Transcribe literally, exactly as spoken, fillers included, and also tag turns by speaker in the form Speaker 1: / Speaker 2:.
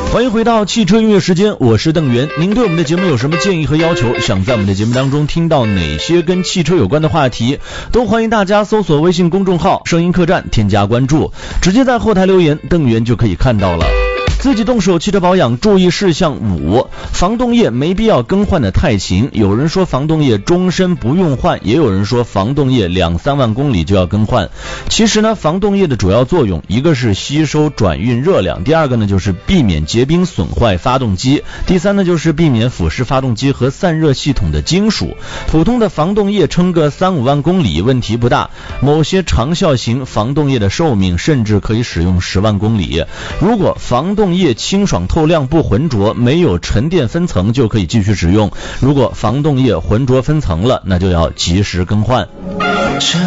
Speaker 1: 欢迎回到汽车音乐时间，我是邓源。您对我们的节目有什么建议和要求，想在我们的节目当中听到哪些跟汽车有关的话题，都欢迎大家搜索微信公众号声音客栈添加关注，直接在后台留言，邓源就可以看到了。自己动手汽车保养注意事项五，防冻液没必要更换的太勤。有人说防冻液终身不用换，也有人说防冻液两三万公里就要更换。其实呢，防冻液的主要作用，一个是吸收转运热量，第二个呢就是避免结冰损坏发动机，第三呢就是避免腐蚀发动机和散热系统的金属。普通的防冻液撑个三五万公里问题不大，某些长效型防冻液的寿命甚至可以使用十万公里。如果防冻液清爽透亮不浑浊，没有沉淀分层，就可以继续使用。如果防冻液浑浊分层了，那就要及时更换。